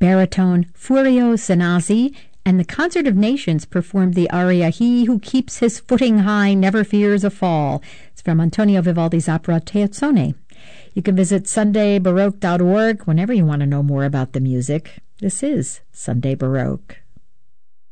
baritone Furio Sanasi, and the Concert of Nations performed the aria He Who Keeps His Footing High Never Fears a Fall. It's from Antonio Vivaldi's opera Teozzone. You can visit SundayBaroque.org whenever you want to know more about the music. This is Sunday Baroque.